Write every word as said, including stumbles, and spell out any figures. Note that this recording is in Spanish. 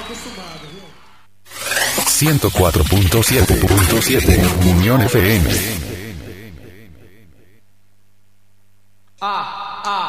ciento cuatro punto siete Unión F M. Ah.